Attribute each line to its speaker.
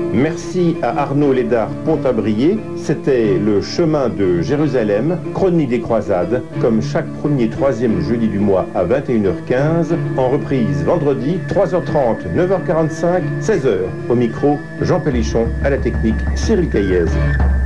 Speaker 1: Merci à Arnaud Lédard Pontabrier. C'était le chemin de Jérusalem, chronique des croisades, comme chaque premier troisième jeudi du mois à 21h15, en reprise vendredi 3h30, 9h45, 16h. Au micro, Jean Pélichon, à la technique, Cyril Caillez.